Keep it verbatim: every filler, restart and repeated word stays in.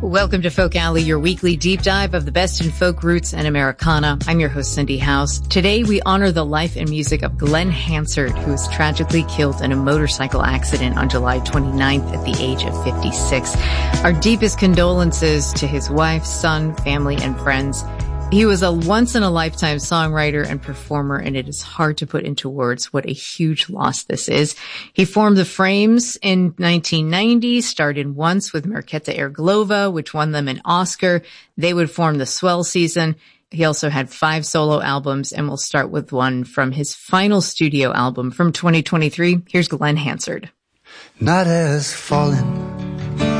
Welcome to Folk Alley, your weekly deep dive of the best in folk roots and Americana. I'm your host, Cindy House. Today, we honor the life and music of Glen Hansard, who was tragically killed in a motorcycle accident on July twenty-ninth at the age of fifty-six. Our deepest condolences to his wife, son, family, and friends. He was a once-in-a-lifetime songwriter and performer, and it is hard to put into words what a huge loss this is. He formed the Frames in nineteen ninety, started once with Markéta Irglova, which won them an Oscar. They would form the Swell Season. He also had five solo albums, and we'll start with one from his final studio album from twenty twenty-three. Here's Glen Hansard. Night has fallen